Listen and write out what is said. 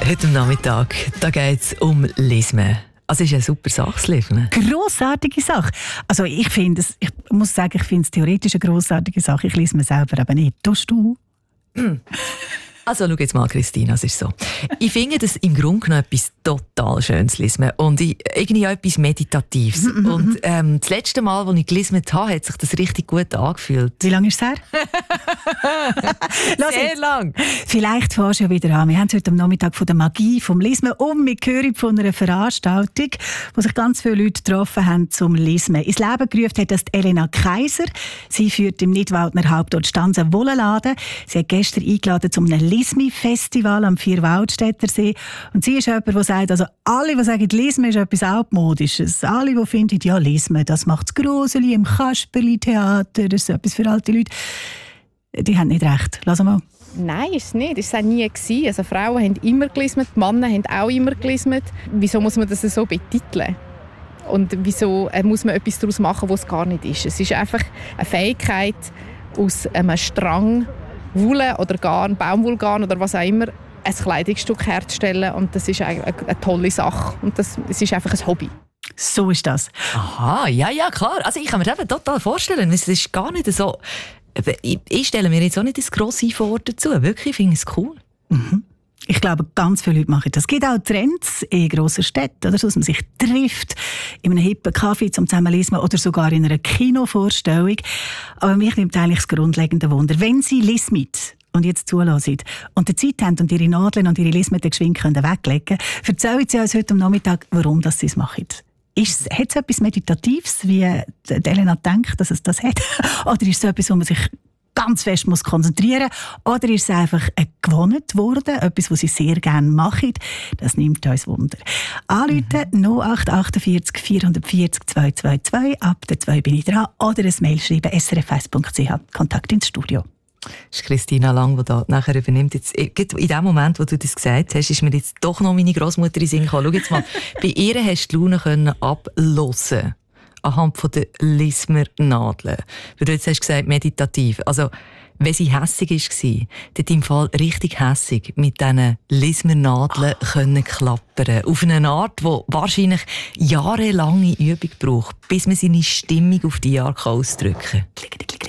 Heute Nachmittag, da geht es um Lismen. Also es ist eine super Sache, das Lismen. Grossartige Sache. Also ich muss sagen, ich finde es theoretisch eine grossartige Sache. Ich lese mir selber aber nicht. Tust du? Also schau jetzt mal, Christina, es ist so. Ich finde das im Grunde genommen etwas total Schönes Lismen und irgendwie auch etwas Meditatives. Und das letzte Mal, als ich gelismet habe, hat sich das richtig gut angefühlt. Wie lange ist es her? Sehr lang. Vielleicht fährst du ja wieder an. Wir haben es heute am Nachmittag von der Magie vom Lismen wir hören von einer Veranstaltung, wo sich ganz viele Leute getroffen haben zum Lismen. Ins Leben gerufen hat das Elena Kaiser. Sie führt im Nidwaldner Hauptort Stanzen Wollenladen. Sie hat gestern eingeladen zu einem Lismi-Festival am Vierwaldstättersee. Und sie ist jemand, der sagt, also alle, die sagen, Lismen ist etwas Altmodisches, alle, die finden, ja, Lismen, das macht das Groseli im Kasperli-Theater, das ist etwas für alte Leute, die haben nicht recht. Lass mal. Nein, ist es nicht. Das war es nie gewesen. Also Frauen haben immer gelismet, Männer haben auch immer gelismet. Wieso muss man das so betiteln? Und wieso muss man etwas daraus machen, was es gar nicht ist? Es ist einfach eine Fähigkeit, aus einem Strang Wolle oder Garn, Baumwollgarn oder was auch immer, ein Kleidungsstück herzustellen. Und das ist eine tolle Sache. Und es ist einfach ein Hobby. So ist das. Aha, ja, klar. Also ich kann mir das eben total vorstellen. Es ist gar nicht so... Ich stelle mir jetzt auch nicht das grosse vor dazu. Wirklich, ich finde es cool. Mhm. Ich glaube, ganz viele Leute machen das. Es gibt auch Trends in grossen Städten, oder so, dass man sich trifft in einem hippen Kaffee zum Zusammenlesen oder sogar in einer Kinovorstellung. Aber mich nimmt eigentlich das grundlegende Wunder. Wenn Sie lismet und jetzt zulassen und die Zeit haben und Ihre Nadeln und Ihre Lismeten geschwind weglegen können, erzählen Sie uns heute am Nachmittag, warum Sie es machen. Hat es etwas Meditatives, wie Elena denkt, dass es das hat? Oder ist es etwas, wo man sich ganz fest konzentrieren muss? Oder ist es einfach gewohnt worden, etwas, was sie sehr gerne machen? Das nimmt uns Wunder. Anrufen 0848 440 222. Ab der 2 bin ich dran. Oder ein Mail schreiben, srf1.ch. Kontakt ins Studio. Das ist Christina Lang, die da nachher übernimmt. Jetzt, in dem Moment, wo du das gesagt hast, ist mir jetzt doch noch meine Grossmutter in den Sinn gekommen. Schau jetzt mal, bei ihr hast du die Laune abhören anhand von der Lismer-Nadeln. Weil du jetzt hast gesagt, meditativ. Also, wenn sie hässig war, dann im Fall richtig hässig mit diesen Lismer-Nadeln können klappern. Auf eine Art, die wahrscheinlich jahrelange Übung braucht, bis man seine Stimmung auf die Jahre ausdrücken kann.